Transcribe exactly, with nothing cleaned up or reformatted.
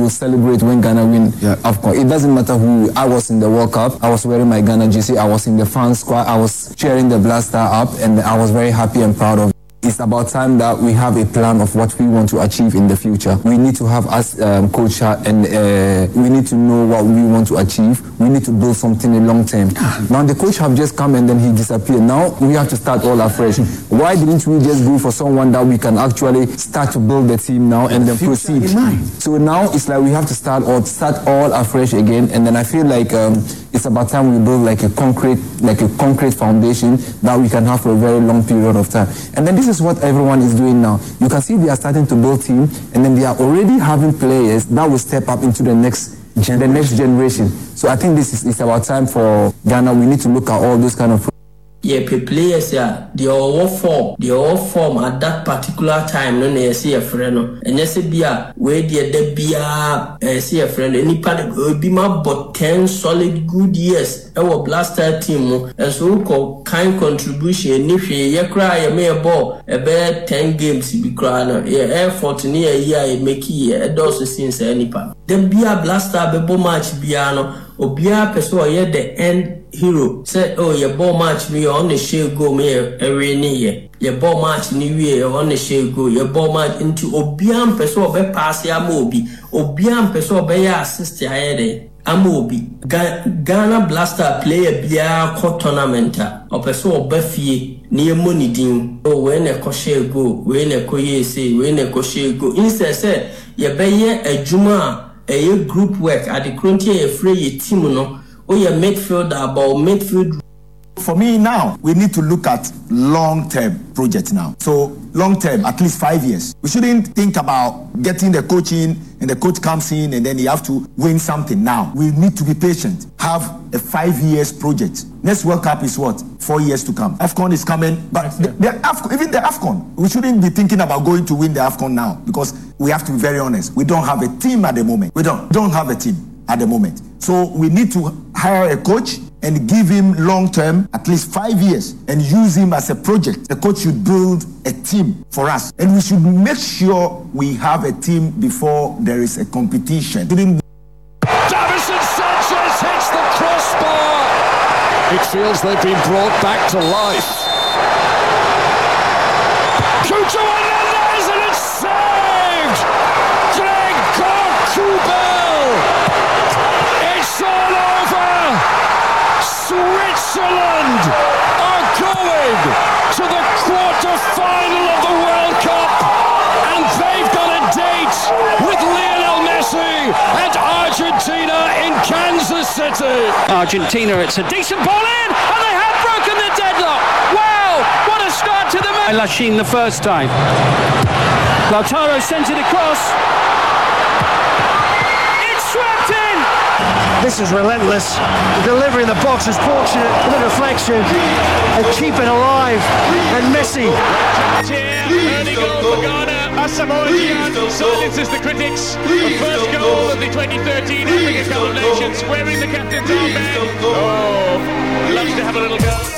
will celebrate when Ghana win yeah. AFCON. It doesn't matter who. I was in the World Cup. I was wearing my Ghana jersey. I was in the fan squad. I was cheering the Black Star up, and I was very happy and proud of it. It's about time that we have a plan of what we want to achieve in the future. We need to have us, um, coach, and uh, we need to know what we want to achieve. We need to build something in long term. Now the coach have just come and then he disappeared. Now we have to start all afresh. Why didn't we just go for someone that we can actually start to build the team now and then proceed? So now it's like we have to start or start all afresh again. And then I feel like um, it's about time we build like a concrete, like a concrete foundation that we can have for a very long period of time. And then this is what everyone is doing now. You can see they are starting to build team, and then they are already having players that will step up into the next gen- the next generation. So I think this is it's about time for Ghana. We need to look at all those kind of yeah, players yeah, they all form, they all form at that particular time. No, they see a friend, and yes, be a where they be a see a friend. Any part be my but ten solid good years. Our blaster team, and so called kind contribution. If you cry, you may a ball about ten games. Be crying, yeah, effort near a year, make it a dozen since any part. Then be a blaster, be bomb match, piano, or be a person, yeah, the end. Hero said, oh, your ball match me on the share go me every year. Your ball match new year on the share go. Your ball match into Obiam Peso be pass ya mobi. Obiam Peso be ya assist ya ede. Amobi. Ghana Blaster player bia co tournamenta. O Peso be fie near money din. Oh, when a crochet go, when a coye say, when a crochet go. Instead, say, ye be ye a juma, a group work at the Crontier free team no. Oh, yeah, midfield about midfield. For me now, we need to look at long-term projects now. So long-term, at least five years. We shouldn't think about getting the coach in and the coach comes in and then you have to win something now. We need to be patient. Have a five years project. Next World Cup is what? Four years to come. AFCON is coming, but the, the AFCON, even the AFCON, we shouldn't be thinking about going to win the AFCON now because we have to be very honest. We don't have a team at the moment. We don't, don't have a team at the moment. So we need to hire a coach and give him long-term, at least five years, and use him as a project. The coach should build a team for us. And we should make sure we have a team before there is a competition. Davinson Sanchez hits the crossbar. It feels they've been brought back to life. Cucho Hernandez, and it's saved! Gregor Kobel! It's all over! Switzerland are going to the quarter-final of the World Cup, and they've got a date with Lionel Messi and Argentina in Kansas City. Argentina, it's a decent ball in, and they have broken the deadlock. Wow, what a start to the match. Lachine the first time. Lautaro sent it across. It's swept in. This is relentless. The delivery in the box is fortunate. The deflection and keeping alive. And Messi. Early goal for Ghana. Asamoah Gyan silences the critics. The first goal of the twenty thirteen Africa Cup of Nations, wearing the captain's armband. Oh, loves to have a little go.